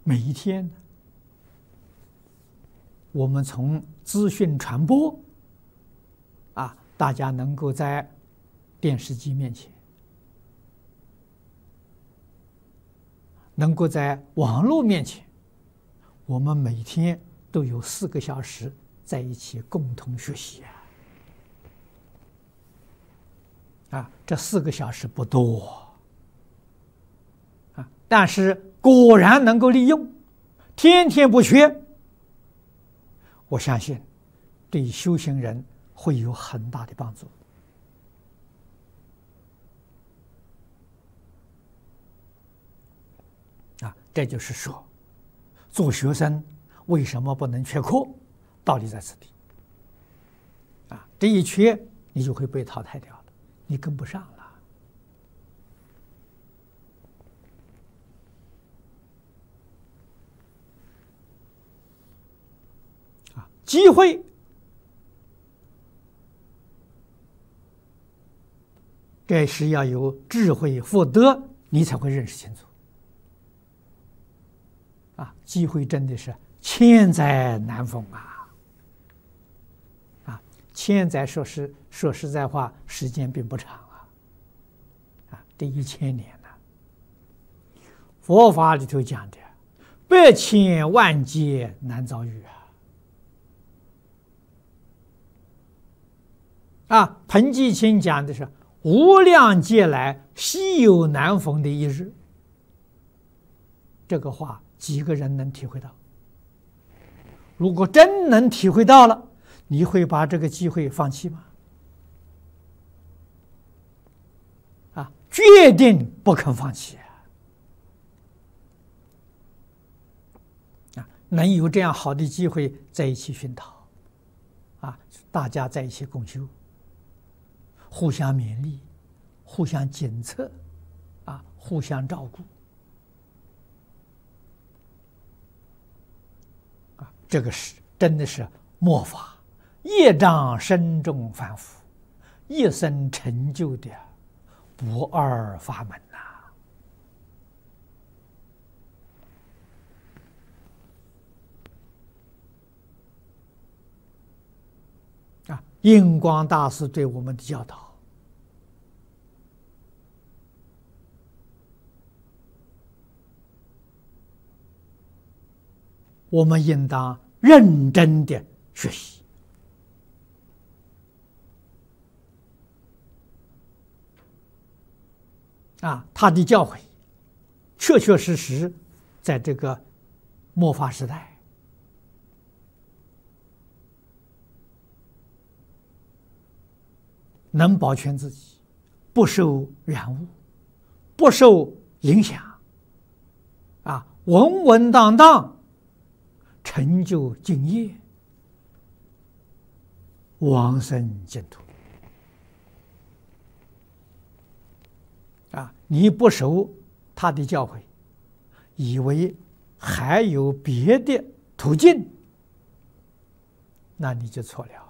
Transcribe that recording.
每一天，我们从资讯传播，大家能够在电视机面前，能够在网络面前，我们每天都有4个小时在一起共同学习这4个小时不多但是果然能够利用，天天不缺，我相信对修行人会有很大的帮助这就是说，做学生为什么不能缺课？道理在此地这一缺，你就会被淘汰掉了，你跟不上了机会这是要有智慧福德，你才会认识清楚机会真的是千载难逢千载说实在话，时间并不长这1000年佛法里头讲的百千万劫难遭遇彭季清讲的是无量劫来稀有难逢的一日，这个话几个人能体会到？如果真能体会到了，你会把这个机会放弃吗？决定不肯放弃能有这样好的机会在一起熏陶大家在一起共修，互相勉励，互相检测互相照顾这个是真的是末法业障深重凡夫一生成就的不二法门印光大师对我们的教导，我们应当认真的学习他的教诲确确实实在这个末法时代能保全自己，不受染污，不受影响稳稳当当成就净业，往生净土你不守他的教诲，以为还有别的途径，那你就错了